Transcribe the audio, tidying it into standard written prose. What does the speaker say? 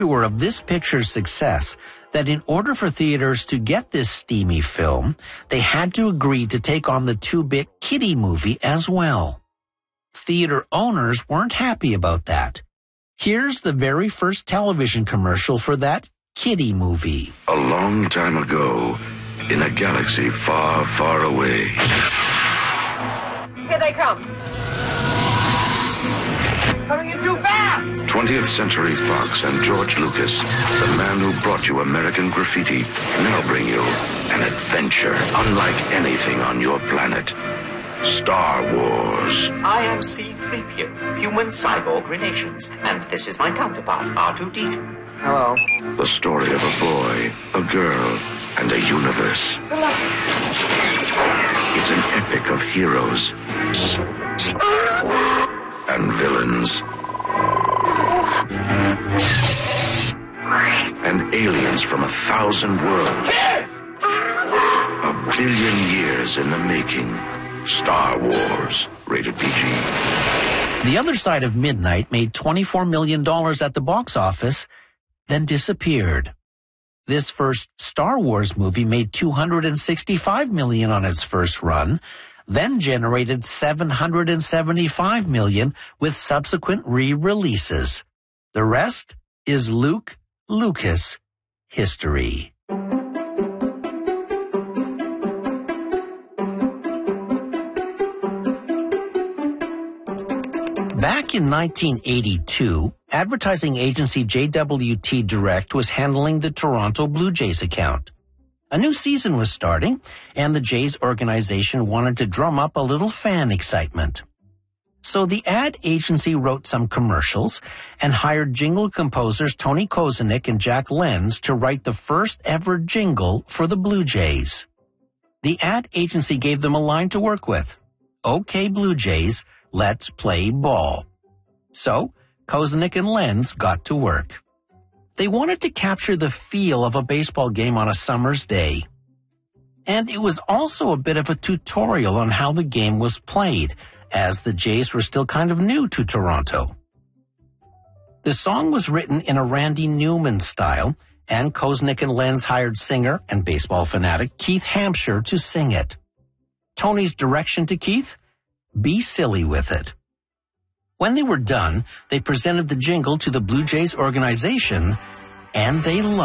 sure of this picture's success that in order for theaters to get this steamy film, they had to agree to take on the 2-bit kiddie movie as well. Theater owners weren't happy about that. Here's the very first television commercial for that kiddie movie. A long time ago, in a galaxy far, far away. Here they come. Coming in too fast! 20th Century Fox and George Lucas, the man who brought you American Graffiti, now bring you an adventure unlike anything on your planet. Star Wars. I am C-3PO, human cyborg relations, and this is my counterpart, R2-D2. Hello. The story of a boy, a girl, and a universe. It's an epic of heroes and villains and aliens from 1,000 worlds. 1 billion years in the making. Star Wars, rated PG. The Other Side of Midnight made $24 million at the box office, then disappeared. This first Star Wars movie made $265 million on its first run, then generated $775 million with subsequent re-releases. The rest is Luke Lucas history. Back in 1982, advertising agency JWT Direct was handling the Toronto Blue Jays account. A new season was starting, and the Jays organization wanted to drum up a little fan excitement. So the ad agency wrote some commercials and hired jingle composers Tony Kozenik and Jack Lenz to write the first ever jingle for the Blue Jays. The ad agency gave them a line to work with. "Okay, Blue Jays, let's play ball." So, Kozenik and Lenz got to work. They wanted to capture the feel of a baseball game on a summer's day. And it was also a bit of a tutorial on how the game was played, as the Jays were still kind of new to Toronto. The song was written in a Randy Newman style, and Kozenik and Lenz hired singer and baseball fanatic Keith Hampshire to sing it. Tony's direction to Keith? Be silly with it. When they were done, they presented the jingle to the Blue Jays organization, and they loved it.